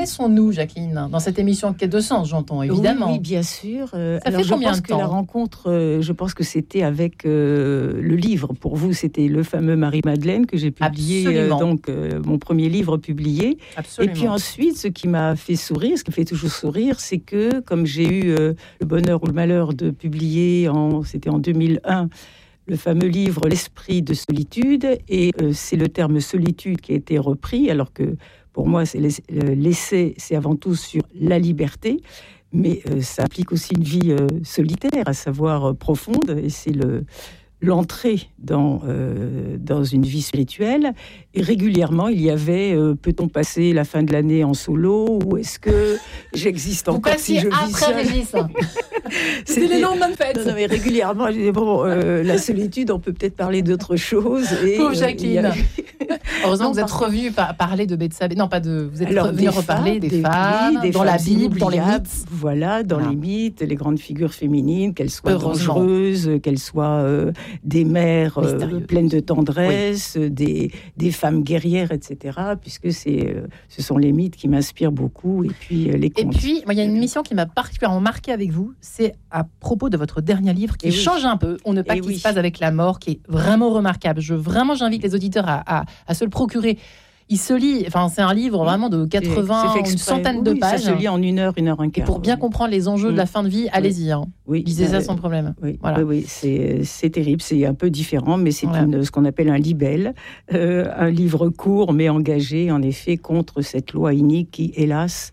connaissons-nous, Jacqueline, dans cette émission Enquête de sens, j'entends, évidemment. Oui, bien sûr. Ça fait combien de temps ? La rencontre, je pense que c'était avec le livre. Pour vous, c'était le fameux Marie-Madeleine que j'ai publié, mon premier livre publié. Absolument. Et puis ensuite, ce qui m'a fait sourire, ce qui me fait toujours sourire, c'est que, comme j'ai eu le bonheur ou le malheur de publier, c'était en 2001, le fameux livre L'esprit de solitude, et c'est le terme solitude qui a été repris, alors que pour moi, l'essai, c'est avant tout sur la liberté, mais ça implique aussi une vie solitaire, à savoir profonde, et c'est l'entrée dans une vie spirituelle. Et régulièrement, il y avait peut-on passer la fin de l'année en solo, ou est-ce que j'existe encore si je vis seule ? Régis. C'était les lendemains de fête. Non, mais régulièrement, je disais, la solitude, on peut peut-être parler d'autre chose. Pauvre Jacqueline. Heureusement que vous êtes revenue parler de Bethsabée. Non, pas de. Vous êtes revenue reparler des femmes, dans la Bible, dans les mythes. Voilà, dans les mythes, les grandes figures féminines, qu'elles soient dangereuses, qu'elles soient des mères pleines de tendresse, des femmes guerrières, etc. Puisque ce sont les mythes qui m'inspirent beaucoup, et puis les contes. Et puis, il y a une mission qui m'a particulièrement marquée avec vous, c'est à propos de votre dernier livre qui change un peu. On ne pas qui se passe avec la mort, qui est vraiment remarquable. J'invite les auditeurs à se le procurer. Il se lit, c'est un livre vraiment de 80, une centaine de pages. Ça se lit en une heure un quart. Et pour bien comprendre les enjeux de la fin de vie, allez-y. Lisez ça sans problème. Oui, c'est terrible, c'est un peu différent, mais c'est ce qu'on appelle un libelle, un livre court mais engagé, en effet, contre cette loi inique qui, hélas,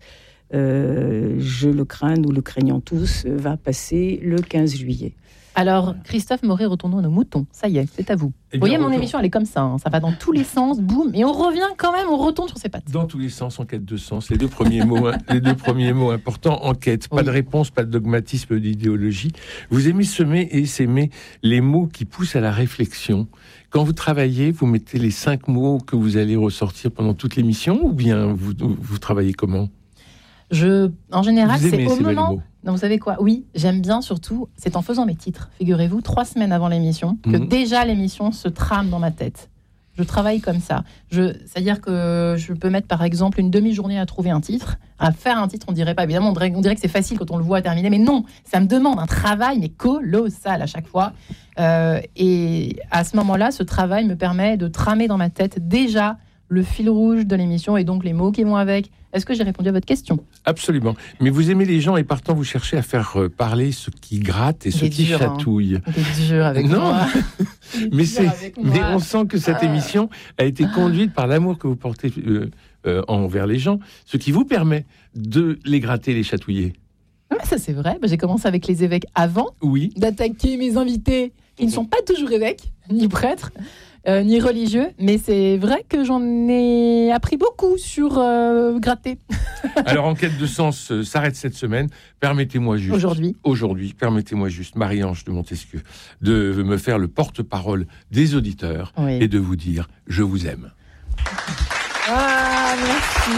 je le crains, nous le craignons tous, va passer le 15 juillet. Alors, Christophe Maury, retournons à nos moutons. Ça y est, c'est à vous. Vous voyez, mon émission, elle est comme ça. Ça va dans tous les sens, boum. Et on revient quand même, on retourne sur ses pattes. Dans tous les sens, enquête de sens. Les deux premiers mots importants, enquête. Pas de réponse, pas de dogmatisme, d'idéologie. Vous aimez semer et s'aimer les mots qui poussent à la réflexion. Quand vous travaillez, vous mettez les 5 mots que vous allez ressortir pendant toute l'émission, ou bien vous travaillez comment ? En général, c'est au ces moment... Non, vous savez quoi ? Oui, j'aime bien surtout, c'est en faisant mes titres. Figurez-vous, 3 semaines avant l'émission, que déjà l'émission se trame dans ma tête. Je travaille comme ça. C'est-à-dire que je peux mettre, par exemple, une demi-journée à trouver un titre. À faire un titre, on dirait pas. Évidemment, on dirait que c'est facile quand on le voit terminer. Mais non, ça me demande un travail, mais colossal à chaque fois. Et à ce moment-là, ce travail me permet de tramer dans ma tête déjà le fil rouge de l'émission et donc les mots qui vont avec. Est-ce que j'ai répondu à votre question ? Absolument. Mais vous aimez les gens et partant, vous cherchez à faire parler ce qui gratte et ce qui chatouille. C'est dur avec moi. Mais on sent que cette émission a été conduite par l'amour que vous portez envers les gens, ce qui vous permet de les gratter, les chatouiller. Ça, c'est vrai. J'ai commencé avec les évêques avant d'attaquer mes invités qui ne sont pas toujours évêques, ni prêtres. Ni religieux, mais c'est vrai que j'en ai appris beaucoup sur gratter. Alors, Enquête de sens s'arrête cette semaine. Permettez-moi juste... Aujourd'hui, permettez-moi juste, Marie-Ange de Montesquieu, de me faire le porte-parole des auditeurs et de vous dire « Je vous aime ». Ah, merci.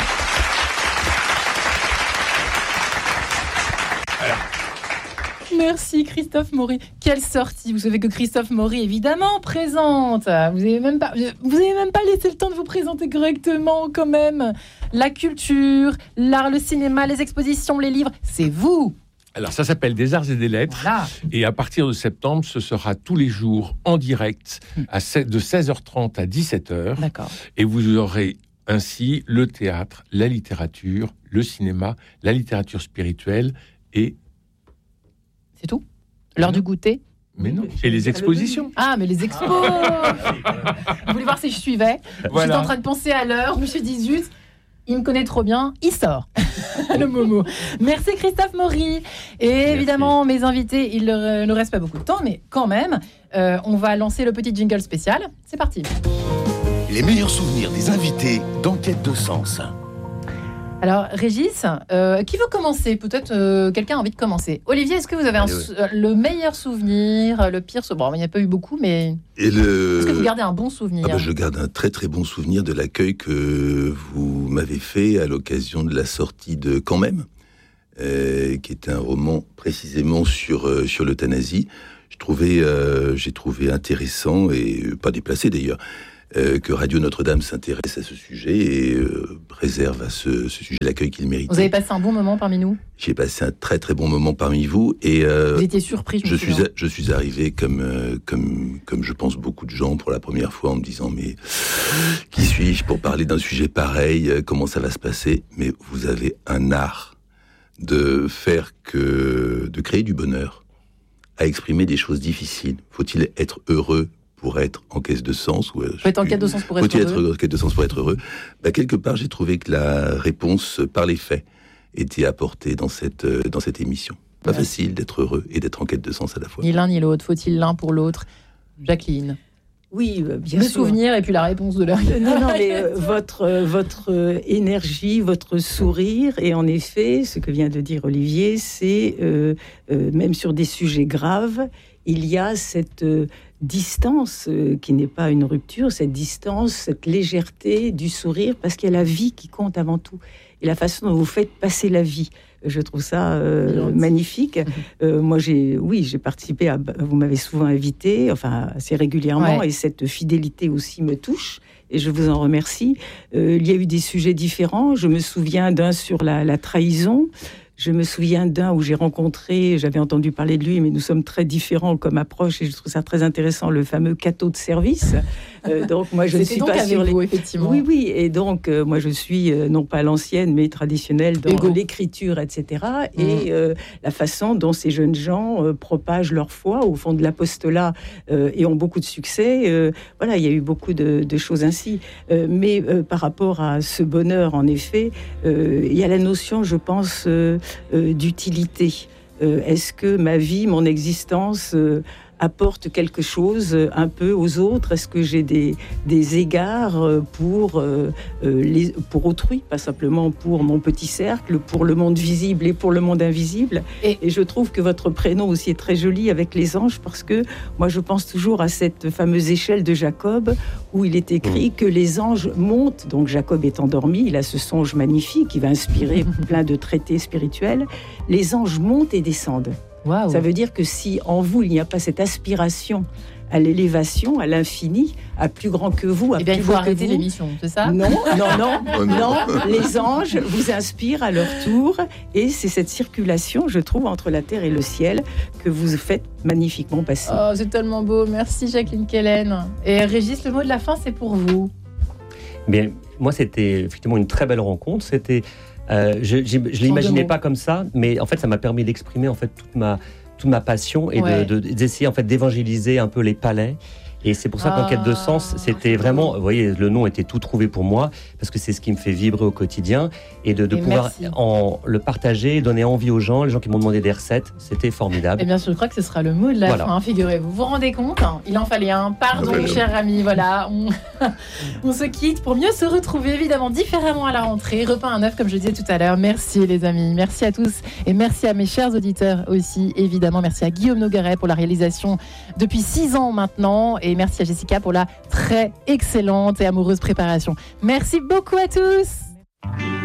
Merci Christophe Maury. Quelle sortie. Vous savez que Christophe Maury, évidemment, présente. Vous n'avez même pas laissé le temps de vous présenter correctement, quand même. La culture, l'art, le cinéma, les expositions, les livres, c'est vous. Alors, ça s'appelle Des Arts et des Lettres. Voilà. Et à partir de septembre, ce sera tous les jours en direct de 16h30 à 17h. D'accord. Et vous aurez ainsi le théâtre, la littérature, le cinéma, la littérature spirituelle et... C'est tout ? L'heure du goûter ? Mais non. Et les expositions. Ah, mais les expos. Vous voulez voir si je suivais ? Voilà. J'étais en train de penser à l'heure. Je me suis dit, zut, il me connaît trop bien. Il sort. Le Momo. Merci Christophe Maury. Et évidemment, mes invités, il ne reste pas beaucoup de temps, mais quand même, on va lancer le petit jingle spécial. C'est parti. Les meilleurs souvenirs des invités d'Enquête de sens. Alors, Régis, qui veut commencer ? Peut-être quelqu'un a envie de commencer. Olivier, est-ce que vous avez le meilleur souvenir, le pire souvenir ? Bon, il n'y a pas eu beaucoup, mais est-ce que vous gardez un bon souvenir ? Je garde un très très bon souvenir de l'accueil que vous m'avez fait à l'occasion de la sortie de Quand même, qui est un roman précisément sur l'euthanasie. J'ai trouvé intéressant, et pas déplacé d'ailleurs, que Radio Notre-Dame s'intéresse à ce sujet et réserve à ce sujet l'accueil qu'il mérite. Vous avez passé un bon moment parmi nous ? J'ai passé un très très bon moment parmi vous et vous étiez surpris. Je suis arrivé comme je pense beaucoup de gens pour la première fois en me disant mais qui suis-je pour parler d'un sujet pareil, comment ça va se passer ? Mais vous avez un art de créer du bonheur, à exprimer des choses difficiles. Faut-il être heureux pour être en quête de sens ou faut être en quête de sens pour être heureux. Faut-il être en quête de sens pour être heureux ? Quelque part, j'ai trouvé que la réponse par les faits était apportée dans cette émission. Pas facile d'être heureux et d'être en quête de sens à la fois. Ni l'un ni l'autre. Faut-il l'un pour l'autre ? Jacqueline. Oui, bien sûr. Le souvenir et puis la réponse de l'heure. Non, mais votre énergie, votre sourire, et en effet, ce que vient de dire Olivier, c'est même sur des sujets graves, il y a cette distance qui n'est pas une rupture, cette distance, cette légèreté du sourire, parce qu'il y a la vie qui compte avant tout. Et la façon dont vous faites passer la vie, je trouve ça magnifique. Moi, j'ai participé vous m'avez souvent invité, enfin assez régulièrement, et cette fidélité aussi me touche. Et je vous en remercie. Il y a eu des sujets différents. Je me souviens d'un sur la trahison. Je me souviens d'un où j'avais entendu parler de lui, mais nous sommes très différents comme approche et je trouve ça très intéressant, le fameux cateau de service. Donc moi je ne suis pas sur vous, effectivement. Oui, et donc moi je suis non pas l'ancienne mais traditionnelle dans l'écriture, etc. Et la façon dont ces jeunes gens propagent leur foi au fond de l'apostolat et ont beaucoup de succès. Voilà, il y a eu beaucoup de choses ainsi. Mais par rapport à ce bonheur, en effet, il y a la notion, je pense, d'utilité. Est-ce que ma vie, mon existence apporte quelque chose un peu aux autres ? Est-ce que j'ai des égards pour autrui, pas simplement pour mon petit cercle, pour le monde visible et pour le monde invisible ? Et je trouve que votre prénom aussi est très joli avec les anges, parce que moi je pense toujours à cette fameuse échelle de Jacob où il est écrit que les anges montent. Donc Jacob est endormi, il a ce songe magnifique qui va inspirer plein de traités spirituels. Les anges montent et descendent. Wow. Ça veut dire que si en vous, il n'y a pas cette aspiration à l'élévation, à l'infini, à plus grand que vous, il faut arrêter l'émission, c'est ça ? Non. Les anges vous inspirent à leur tour et c'est cette circulation, je trouve, entre la terre et le ciel que vous faites magnifiquement passer. Oh, c'est tellement beau. Merci Jacqueline Kellen. Et Régis, le mot de la fin, c'est pour vous. Bien, moi, c'était effectivement une très belle rencontre. C'était... je l'imaginais pas comme ça, mais en fait, ça m'a permis d'exprimer en fait toute ma passion et d'essayer en fait d'évangéliser un peu les palais. Et c'est pour ça qu'en quête de sens, c'était vraiment, vous voyez, le nom était tout trouvé pour moi, parce que c'est ce qui me fait vibrer au quotidien, et de pouvoir le partager, donner envie aux gens, les gens qui m'ont demandé des recettes, c'était formidable. Et bien sûr, je crois que ce sera le mot de la fin, figurez-vous. Vous vous rendez compte ? Il en fallait un. Pardon, cher ami, voilà. On se quitte pour mieux se retrouver, évidemment, différemment à la rentrée. Repas à 9, comme je disais tout à l'heure. Merci les amis, merci à tous, et merci à mes chers auditeurs aussi, évidemment. Merci à Guillaume Nogueret pour la réalisation depuis 6 ans maintenant, et merci à Jessica pour la très excellente et amoureuse préparation. Merci beaucoup à tous.